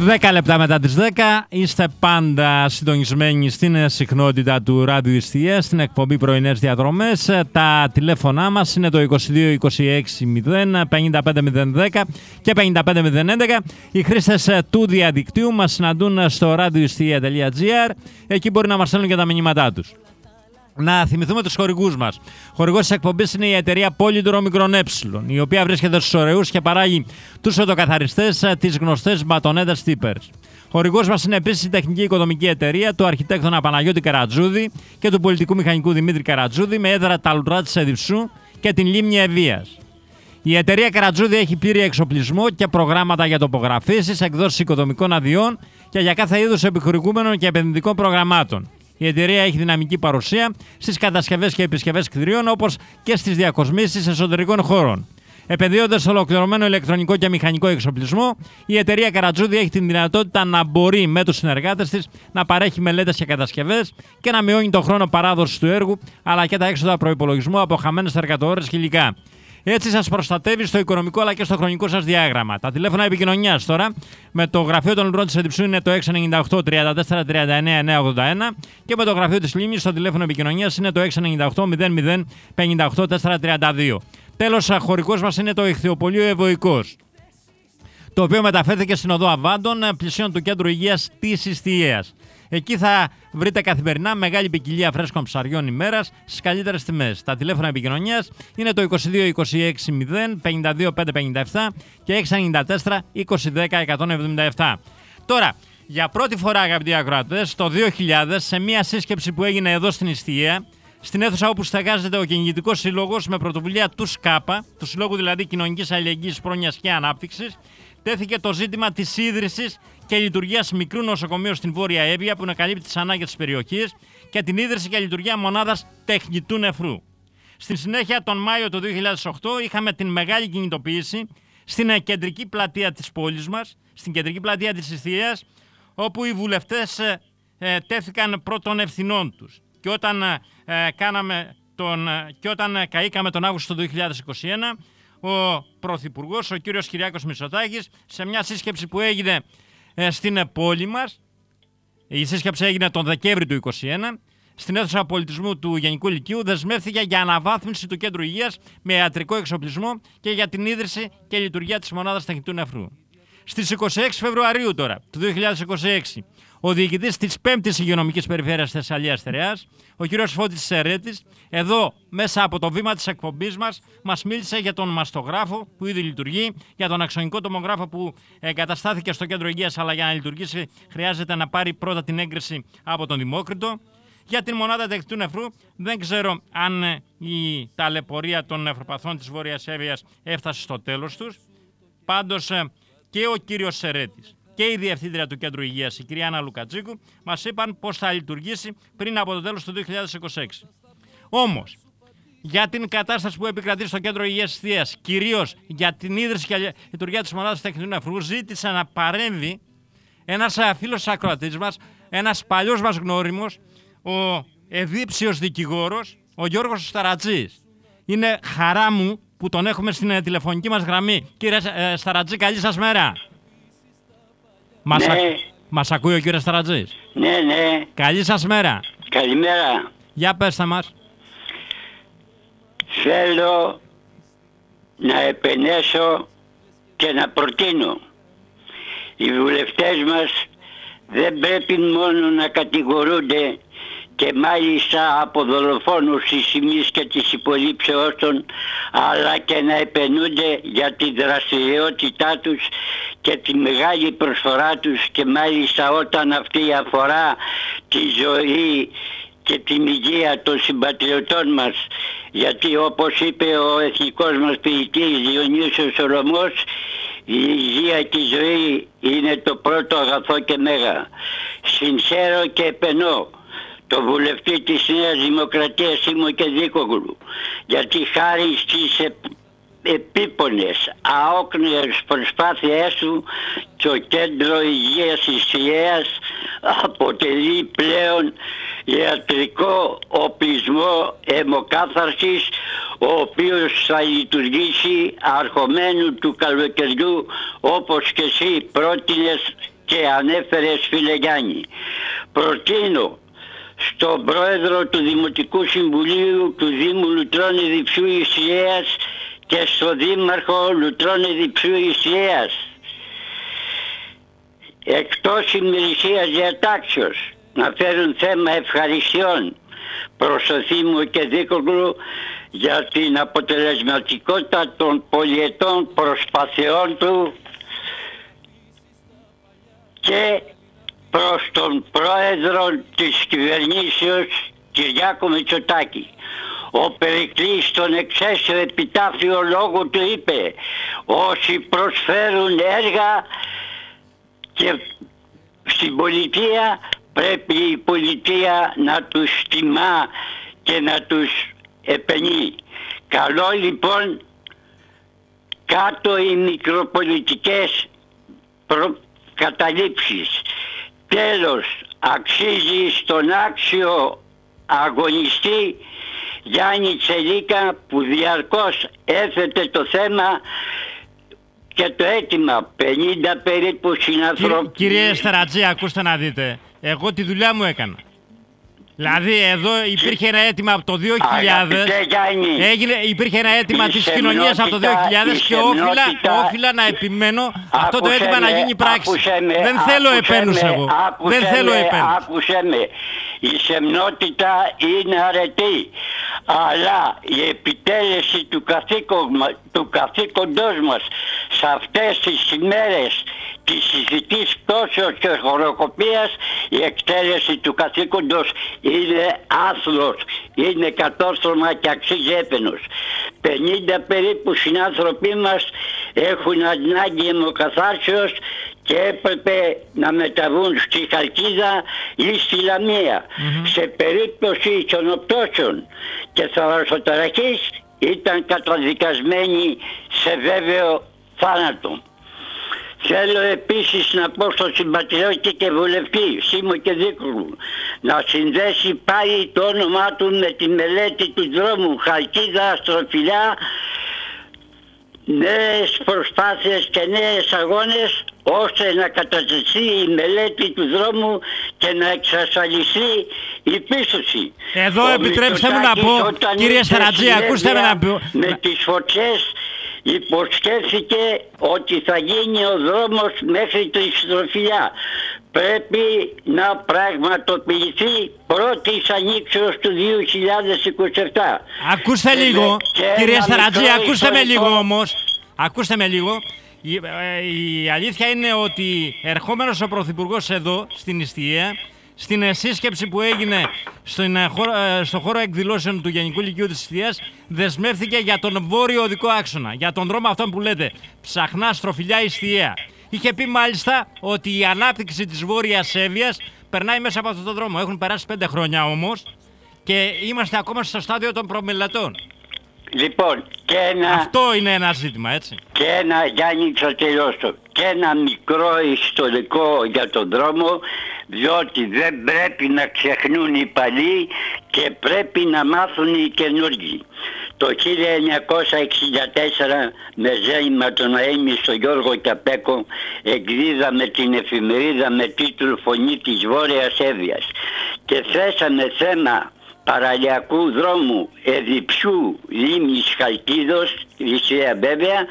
10 λεπτά μετά τις 10 είστε πάντα συντονισμένοι στην συχνότητα του Ράδιου Ιστιαίας, στην εκπομπή Πρωινές Διαδρομές. Τα τηλέφωνά μας είναι το 22 26 0 55 010 και 55 011. Οι χρήστες του διαδικτύου μας συναντούν στο radioistia.gr. Εκεί μπορεί να μας στέλνουν και τα μηνύματά τους. Να θυμηθούμε τους χορηγούς μας. Χορηγός της εκπομπής είναι η εταιρεία Polydro Μικρον Ε, η οποία βρίσκεται στους Ωρεούς και παράγει τους οδοκαθαριστές, τις γνωστές μπατονέτες Tippers. Χορηγός μας είναι επίσης η τεχνική οικοδομική εταιρεία του αρχιτέκτονα Παναγιώτη Καρατζούδη και του πολιτικού μηχανικού Δημήτρη Καρατζούδη με έδρα τα Λουτρά της Εδιψού και την Λίμνη Ευβοίας. Η εταιρεία Καρατζούδη έχει πλήρη εξοπλισμό και προγράμματα για τοπογραφήσεις, εκδόσεις οικοδομικών αδειών και για κάθε είδους επιχορηγούμενων και επενδυτικών προγραμμάτων. Η εταιρεία έχει δυναμική παρουσία στις κατασκευές και επισκευές κτηρίων, όπως και στις διακοσμήσεις εσωτερικών χώρων. Επενδύοντας σε ολοκληρωμένο ηλεκτρονικό και μηχανικό εξοπλισμό, η εταιρεία Καρατζούδη έχει την δυνατότητα να μπορεί με τους συνεργάτες της να παρέχει μελέτες και κατασκευές και να μειώνει τον χρόνο παράδοσης του έργου, αλλά και τα έξοδα προϋπολογισμού από χαμένες εργατορίες και υλικά. Έτσι σας προστατεύει στο οικονομικό αλλά και στο χρονικό σας διάγραμμα. Τα τηλέφωνα επικοινωνίας τώρα με το γραφείο των Λουτρών της Εδιψού είναι το 698 34 39 981 και με το γραφείο της Λίμνης το τηλέφωνο επικοινωνίας είναι το 698 00 58 432. Τέλος, χωρικός μας είναι το Ιχθυοπωλείο Ευωικός, το οποίο μεταφέρθηκε στην οδό Αβάντων, πλησίον του κέντρου υγείας της Ιστιαίας. Εκεί θα βρείτε καθημερινά μεγάλη ποικιλία φρέσκων ψαριών ημέρας στις καλύτερες τιμές. Τα τηλέφωνα επικοινωνίας είναι το 22 26 0 52 557 και 694 20 10 177. Τώρα, για πρώτη φορά, αγαπητοί ακροατές, το 2000, σε μια σύσκεψη που έγινε εδώ στην Ιστιαία, στην αίθουσα όπου στεγάζεται ο Κυνηγητικός Σύλλογος με πρωτοβουλία του ΣΚΑΠΑ, του Συλλόγου δηλαδή Κοινωνικής Αλληλεγγύης, Πρόνοιας και Ανάπτυξης, τέθηκε το ζήτημα της ίδρυσης και λειτουργίας μικρού νοσοκομείου στην Βόρεια Εύβοια που να καλύπτει τις ανάγκες της περιοχής και την ίδρυση και λειτουργία μονάδας τεχνητού νεφρού. Στη συνέχεια, τον Μάιο του 2008, είχαμε την μεγάλη κινητοποίηση στην κεντρική πλατεία της πόλης μας, στην κεντρική πλατεία της Ιστιαίας, όπου οι βουλευτές τέθηκαν πρώτων ευθυνών τους. Και όταν καήκαμε τον Αύγουστο του 2021, ο Πρωθυπουργός, ο κύριος Κυριάκος Μητσοτάκης, σε μια σύσκεψη που έγινε στην πόλη μας, η σύσκεψη έγινε τον Δεκέμβρη του 2021, στην αίθουσα πολιτισμού του Γενικού Λυκείου, δεσμεύθηκε για αναβάθμιση του κέντρου υγείας με ιατρικό εξοπλισμό και για την ίδρυση και λειτουργία της μονάδας τεχνητού νεφρού. Στις 26 Φεβρουαρίου τώρα, του 2026, ο διοικητής της 5ης Υγειονομικής Περιφέρειας Θεσσαλίας Στερεάς, ο κ. Φώτης Σερέτης, εδώ μέσα από το βήμα της εκπομπής μας μίλησε για τον μαστογράφο που ήδη λειτουργεί, για τον αξονικό τομογράφο που εγκαταστάθηκε στο κέντρο υγείας, αλλά για να λειτουργήσει χρειάζεται να πάρει πρώτα την έγκριση από τον Δημόκριτο. Για την μονάδα τεχνητού νεφρού, δεν ξέρω αν η ταλαιπωρία των νευροπαθών της Βόρειας Εύβοιας έφτασε στο τέλος τους. Πάντως και ο κύριος Σερέτης και η Διευθύντρια του Κέντρου Υγείας, η κυρία Άννα Λουκατζίκου, μας είπαν πως θα λειτουργήσει πριν από το τέλος του 2026. Όμως, για την κατάσταση που επικρατεί στο Κέντρο Υγείας Ιστιαίας, κυρίως για την ίδρυση και λειτουργία της μονάδας τεχνητού νεφρού, ζήτησε να παρέμβει ένας φίλος ακροατής μας, ένας παλιός μας γνώριμος, ο εδίψιος δικηγόρος, ο Γιώργος Σταρατζής. Είναι χαρά μου που τον έχουμε στην τηλεφωνική μας γραμμή. Κύριε Σταρατζή, καλή σας μέρα. Μας ακούει ο κύριος Σταρατζής? Ναι. Καλή σας μέρα. Καλημέρα. Για πέστε μας. Θέλω να επενέσω και να προτείνω. Οι βουλευτές μας δεν πρέπει μόνο να κατηγορούνται και μάλιστα από δολοφόνους της ημής και της υπολείψεώς των, αλλά και να επενούνται για τη δραστηριότητά τους και τη μεγάλη προσφορά τους, και μάλιστα όταν αυτή αφορά τη ζωή και την υγεία των συμπατριωτών μας. Γιατί όπως είπε ο εθνικός μας ποιητής Διονύσιος Σολωμός, η υγεία και η ζωή είναι το πρώτο αγαθό και μέγα. Συγχαίρω και επενώ το βουλευτή της Νέας Δημοκρατίας Σίμω Κεδίκογλου, γιατί χάρη στις επίπονες αόκνεες προσπάθειές του, το Κέντρο Υγείας Ιστιαίας αποτελεί πλέον ιατρικό οπλισμό αιμοκάθαρσης, ο οποίος θα λειτουργήσει αρχομένου του καλοκαιριού, όπως και εσύ πρότεινες και ανέφερες, φίλε Γιάννη. Προτείνω στον πρόεδρο του Δημοτικού Συμβουλίου του Δήμου Λουτρών Ιδιψιού Ιησιαίας και στον δήμαρχο Λουτρών Ιδιψιού Ιησιαίας, εκτός ημερησίας διατάξεως, να φέρουν θέμα ευχαριστειών προς το Θήμο και Δίκογλου για την αποτελεσματικότητα των πολυετών προσπαθειών του και προς τον πρόεδρο της κυβερνήσεως Κυριάκο Μητσοτάκη. Ο Περικλής στον εξαίσιο επιτάφιο λόγο του είπε: όσοι προσφέρουν έργα και στην πολιτεία, πρέπει η πολιτεία να τους τιμά και να τους επενεί. Καλό λοιπόν κάτω οι μικροπολιτικές καταλήψεις. Τέλος, αξίζει στον άξιο αγωνιστή Γιάννη Τσελίκα, που διαρκώς έθετε το θέμα και το αίτημα 50 περίπου συνανθρώπους. Κύριε Στερατζή, ακούστε να δείτε. Εγώ τη δουλειά μου έκανα. Δηλαδή εδώ υπήρχε ένα αίτημα από το 2000, υπήρχε ένα αίτημα της κοινωνίας από το 2000 και όφιλα να επιμένω αυτό το αίτημα να γίνει πράξη. Δεν θέλω επένους εγώ. Δεν θέλω επένους. Άκουσε με. Η σεμνότητα είναι αρετή, αλλά η επιτέλεση του καθήκοντός μας σε αυτές τις ημέρες της συζητής πτώσεως και χωροκοπίας, η εκτέλεση του καθήκοντος είναι άθλος, είναι κατόρθωμα και αξίζει έπαινος. 50 περίπου συνάνθρωποι μας έχουν ανάγκη αιμοκαθάρσεως και έπρεπε να μεταβούν στη Χαλκίδα ή στη Λαμία. Σε περίπτωση χιονοπτώσεων και θαλασσοταραχής ήταν καταδικασμένοι σε βέβαιο θάνατο. Θέλω επίσης να πω στον συμπατριώτη και βουλευτή Θήμο και Δίκογλου να συνδέσει πάλι το όνομά του με τη μελέτη του δρόμου Χαλκίδα Αστροφυλιά, νέες προσπάθειες και νέες αγώνες, ώστε να κατατεθεί η μελέτη του δρόμου και να εξασφαλιστεί η πίστοση. Εδώ επιτρέψτε μου να πω, κύριε Στερατζή, ακούστε με να πω. Με τις φωτιές υποσχέθηκε ότι θα γίνει ο δρόμος μέχρι τη Στροφιλιά. Πρέπει να πραγματοποιηθεί πρώτης ανοίξεως του 2027. Ακούστε λίγο, κύριε Στερατζή, ακούστε με λίγο όμως. Ακούστε με λίγο. Η αλήθεια είναι ότι ερχόμενος ο Πρωθυπουργός εδώ στην Ιστιαία, στην σύσκεψη που έγινε στο χώρο εκδηλώσεων του Γενικού Λυκείου της Ιστιαίας, δεσμεύθηκε για τον βόρειο οδικό άξονα, για τον δρόμο αυτόν που λέτε Ψαχνά Στροφιλιά Ιστιαία. Είχε πει μάλιστα ότι η ανάπτυξη της Βόρειας Εύβοιας περνάει μέσα από αυτόν τον δρόμο. Έχουν περάσει 5 χρόνια όμως και είμαστε ακόμα στο στάδιο των προμελετών. Λοιπόν, αυτό είναι ένα ζήτημα, έτσι. Και ένα, Γιάννη, θα τελειώσω. Και ένα μικρό ιστορικό για τον δρόμο, διότι δεν πρέπει να ξεχνούν οι παλιοί και πρέπει να μάθουν οι καινούργοι. Το 1964, με ζέιμα τον αείμνηστο Γιώργο Καπέκο, εκδίδαμε την εφημερίδα με τίτλο «Φωνή της Βόρειας Εύβοιας» και θέσαμε θέμα παραλιακού δρόμου Εδιψιού Λίμνης Χαλκίδος, Ιστιαία βέβαια.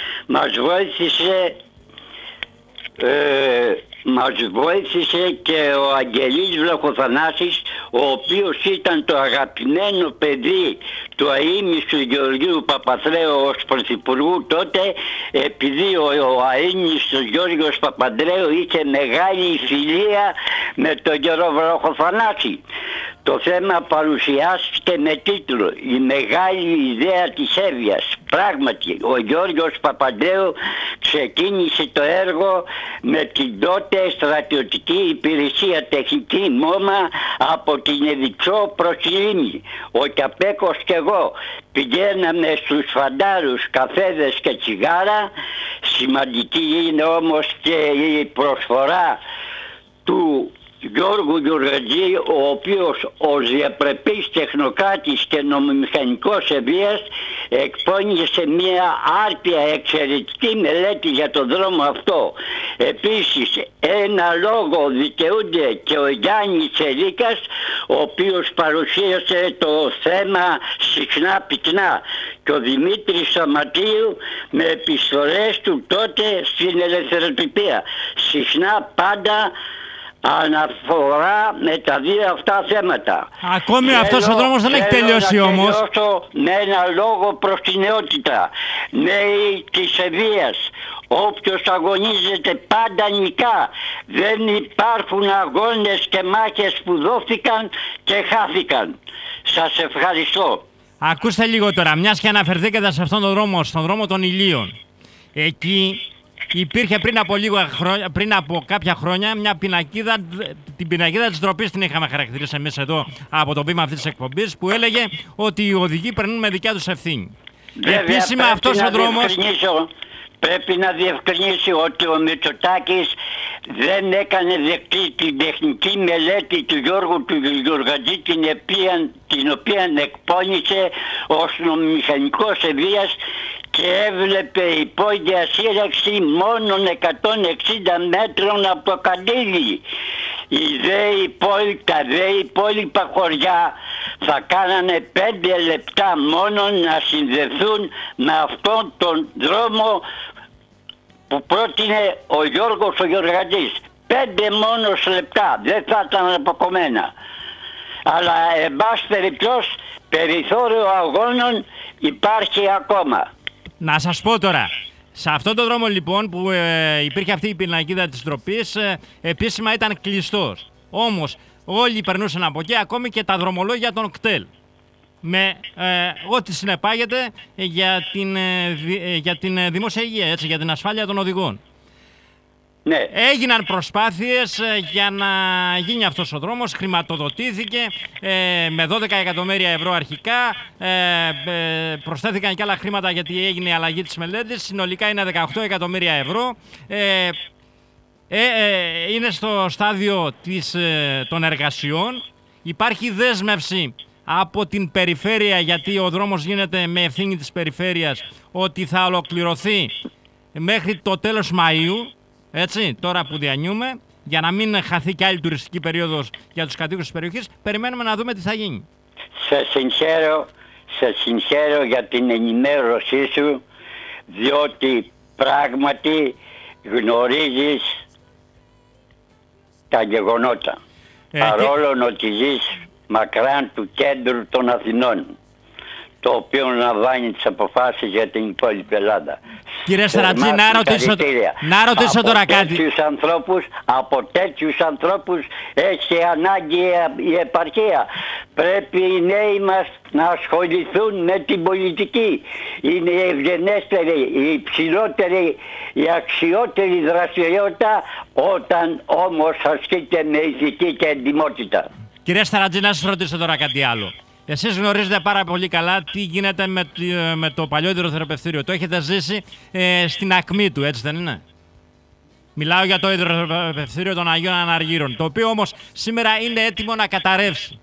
Μας βοήθησε και ο Αγγελής Βλαχοθανάσης, ο οποίος ήταν το αγαπημένο παιδί του αείμνηστου Γεωργίου Παπανδρέου ως πρωθυπουργού τότε, επειδή ο αείμνηστος Γιώργος Παπανδρέου είχε μεγάλη φιλία με τον Γεωργό Βλαχοθανάση. Το θέμα παρουσιάστηκε με τίτλο «Η μεγάλη ιδέα της Εύβοιας». Πράγματι, ο Γιώργος Παπανδρέου ξεκίνησε το έργο με την τότε στρατιωτική υπηρεσία τεχνική ΜΟΜΑ από την Εδιψό προς τη Λίμνη. Ο Καπέκος και εγώ πηγαίναμε στους φαντάρους καφέδες και τσιγάρα. Σημαντική είναι όμως και η προσφορά του Γιώργου Γιουργατζή, ο οποίος ως διαπρεπής τεχνοκράτης και νομομηχανικός ευβίας εκπώνησε μια άρτια εξαιρετική μελέτη για τον δρόμο αυτό. Επίσης ένα λόγο δικαιούνται και ο Γιάννης Τσελίκας, ο οποίος παρουσίασε το θέμα συχνά πυκνά, και ο Δημήτρης Σαματίου με επιστολές του τότε στην Ελευθεροτυπία. Συχνά πάντα αναφορά με τα δύο αυτά θέματα. Ακόμη αυτός ο δρόμος δεν έχει τελειώσει όμως. Θέλω να τελειώσω με ένα λόγο προς τη νεότητα. Νέοι της ευβίας. Όποιος αγωνίζεται πάντα νικά. Δεν υπάρχουν αγώνες και μάχες που δόθηκαν και χάθηκαν. Σας ευχαριστώ. Ακούστε λίγο τώρα, μιας και αναφερθήκατε σε αυτόν τον δρόμο, στον δρόμο των Ηλίων. Εκεί υπήρχε πριν από κάποια χρόνια μια πινακίδα, την πινακίδα της ντροπής την είχαμε χαρακτηρίσει εμείς εδώ από το βήμα αυτής της εκπομπής, που έλεγε ότι οι οδηγοί περνούν με δικιά τους ευθύνη. Επίσημα αυτός ο δρόμος... Πρέπει να διευκρινίσει ότι ο Μητσοτάκης δεν έκανε δεκτή την τεχνική μελέτη του Γιώργου του Γιουργατζή, την οποία εκπώνησε ως νομιμηχανικός ευβίας, και έβλεπε υπόγεια σύραξη μόνον 160 μέτρων από το Καντήλι. Τα δε υπόλοιπα χωριά θα κάνανε 5 λεπτά μόνο να συνδεθούν με αυτόν τον δρόμο που πρότεινε ο Γιώργος ο Γιουργατζής. 5 μόνος λεπτά, δεν θα ήταν αποκομμένα. Αλλά εν πάση περιπτώσει περιθώριο αγώνων υπάρχει ακόμα. Να σας πω τώρα, σε αυτόν τον δρόμο λοιπόν που υπήρχε αυτή η πινακίδα της ντροπής, επίσημα ήταν κλειστός. Όμως όλοι περνούσαν από εκεί, ακόμη και τα δρομολόγια των κτέλ. Με ό,τι συνεπάγεται για την δημόσια υγεία, έτσι, για την ασφάλεια των οδηγών. Ναι. Έγιναν προσπάθειες για να γίνει αυτός ο δρόμος, χρηματοδοτήθηκε με 12 εκατομμύρια ευρώ αρχικά, προσθέθηκαν και άλλα χρήματα γιατί έγινε η αλλαγή της μελέτης, συνολικά είναι 18 εκατομμύρια ευρώ. Είναι στο στάδιο των εργασιών, υπάρχει δέσμευση από την περιφέρεια, γιατί ο δρόμος γίνεται με ευθύνη της περιφέρειας, ότι θα ολοκληρωθεί μέχρι το τέλος Μαΐου. Έτσι, τώρα που διανύουμε, για να μην χαθεί και άλλη τουριστική περίοδος για τους κατοίκους της περιοχής, περιμένουμε να δούμε τι θα γίνει. Σε συγχαίρω για την ενημέρωσή σου, διότι πράγματι γνωρίζεις τα γεγονότα. Παρόλο ότι ζεις μακράν του κέντρου των Αθηνών, το οποίο λαμβάνει τις αποφάσεις για την υπόλοιπη Ελλάδα. Κύριε Στρατζή, να ρωτήσω τώρα κάτι. Από τέτοιους ανθρώπους έχει ανάγκη η επαρχία. Πρέπει οι νέοι μας να ασχοληθούν με την πολιτική. Είναι η ευγενέστερη, η υψηλότερη, η αξιότερη δραστηριότητα, όταν όμως ασκείται με ηθική και εντιμότητα. Κύριε Στρατζή, να σας ρωτήσω τώρα κάτι άλλο. Εσείς γνωρίζετε πάρα πολύ καλά τι γίνεται με το παλιό υδροθεραπευτήριο. Το έχετε ζήσει στην ακμή του, έτσι δεν είναι? Μιλάω για το υδροθεραπευτήριο των Αγίων Αναργύρων, το οποίο όμως σήμερα είναι έτοιμο να καταρρεύσει.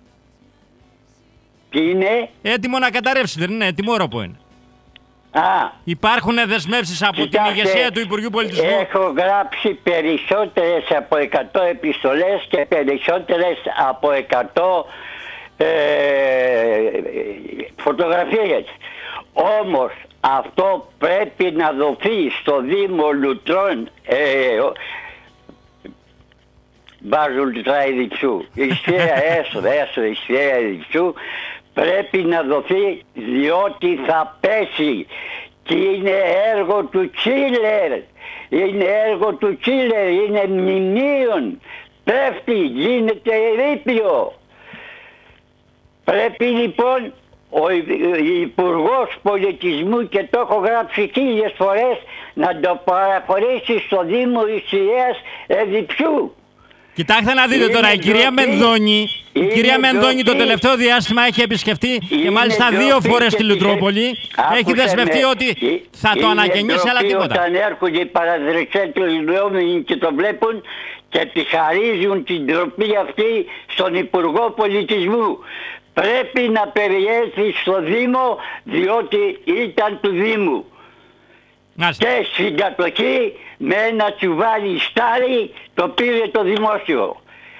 Τι είναι? Έτοιμο να καταρρεύσει, δεν είναι? Ετοιμόρροπο είναι. Υπάρχουν δεσμεύσεις από την ηγεσία του Υπουργείου Πολιτισμού. Έχω γράψει περισσότερες από 100 επιστολές και περισσότερες από 100 φωτογραφίες. Όμως αυτό πρέπει να δοθεί στο Δήμο Λουτρών, βάζουν λουτρά Ιδιψού, Ιδιψού, πρέπει να δοθεί, διότι θα πέσει, και είναι έργο του Τσίλερ, είναι μνημείων, πέφτει, γίνεται ερείπιο. Πρέπει λοιπόν ο Υπουργός Πολιτισμού, και το έχω γράψει 1000 φορές, να το παραχωρήσει στο Δήμο Ιστιαίας Εδιψού. Κοιτάξτε να δείτε τώρα, η κυρία Μενδώνη το τελευταίο διάστημα έχει επισκεφτεί και μάλιστα 2 φορές τη Λουτρόπολη. Έχει δεσμευτεί ότι θα το ανακαινήσει, αλλά τίποτα. Όταν έρχονται οι παραδρεξέτροι και το βλέπουν και επιχαρίζουν την ντροπή αυτή στον Υπουργό Πολιτισμού. Πρέπει να περιέλθει στο Δήμο, διότι ήταν του Δήμου. Και στην κατοχή με ένα τσουβάλι στάρι το πήρε το δημόσιο.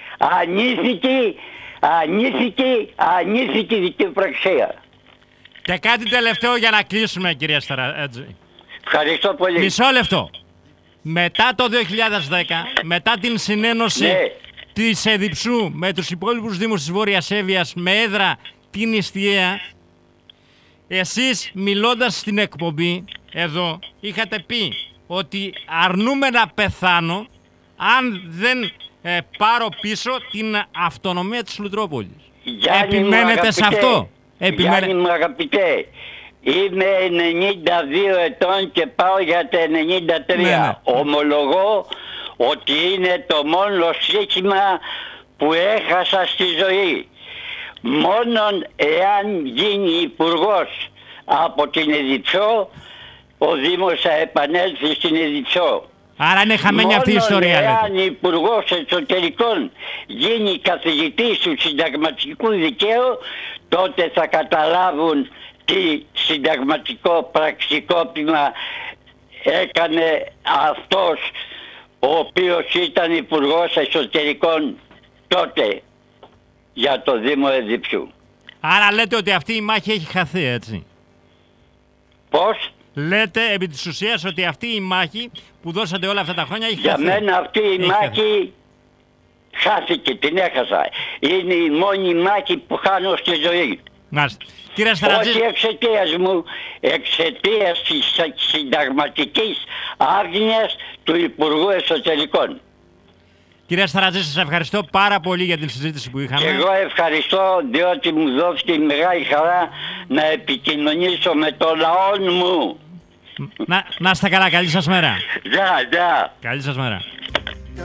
Ανήθικη δικαιοπραξία. Και κάτι τελευταίο για να κλείσουμε, κυρία Σταρατζή. Ευχαριστώ πολύ. Μισό λεπτό. Μετά το 2010, μετά την συνένωση της Εδιψού με τους υπόλοιπους δήμους της Βόρειας Εύβοιας με έδρα την Ιστιαία, εσείς μιλώντας στην εκπομπή εδώ είχατε πει ότι αρνούμε να πεθάνω αν δεν πάρω πίσω την αυτονομία της Λουτρόπολης. Επιμένετε σε αυτό? Γιάννη μου αγαπητέ, είμαι 92 ετών και πάω για τα 93. Ναι. Ομολογώ ότι είναι το μόνο σύστημα που έχασα στη ζωή. Μόνον εάν γίνει υπουργός από την Εδιψό, ο Δήμος θα επανέλθει στην Εδιψό. Άρα είναι χαμένη αυτή η ιστορία. Εάν υπουργός εξωτερικών γίνει καθηγητής του συνταγματικού δικαίου, τότε θα καταλάβουν τι συνταγματικό πραξικόπημα έκανε αυτός ο οποίος ήταν υπουργός εξωτερικών τότε για το Δήμο Εδιψού. Άρα λέτε ότι αυτή η μάχη έχει χαθεί, έτσι? Πώς? Λέτε επί της ουσίας ότι αυτή η μάχη που δώσατε όλα αυτά τα χρόνια έχει χαθεί. Για μένα αυτή η μάχη χάθηκε, την έχασα. Είναι η μόνη μάχη που χάνω στη ζωή. Μάλιστα. Κύριε Σταρατζή... Όχι εξαιτίας μου, εξαιτίας της συνταγματικής άγνοιας του Υπουργού Εσωτερικών. Κύριε Σταρατζή, σας ευχαριστώ πάρα πολύ για την συζήτηση που είχαμε. Και εγώ ευχαριστώ, διότι μου δόθηκε η μεγάλη χαρά να επικοινωνήσω με το λαό μου. Να είστε καλά, καλή σας μέρα. Γεια. Καλή σας μέρα.